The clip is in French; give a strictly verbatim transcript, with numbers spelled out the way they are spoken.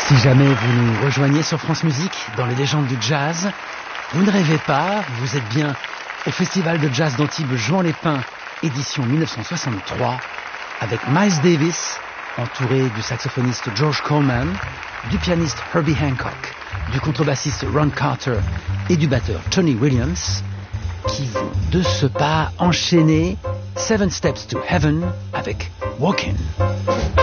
Si jamais vous nous rejoignez sur France Musique dans les légendes du jazz, vous ne rêvez pas, vous êtes bien au Festival de Jazz d'Antibes Juan-les-Pins, édition mille neuf cent soixante-trois, avec Miles Davis, entouré du saxophoniste George Coleman, du pianiste Herbie Hancock, du contrebassiste Ron Carter et du batteur Tony Williams, qui vont de ce pas enchaîner Seven Steps to Heaven avec Walkin'.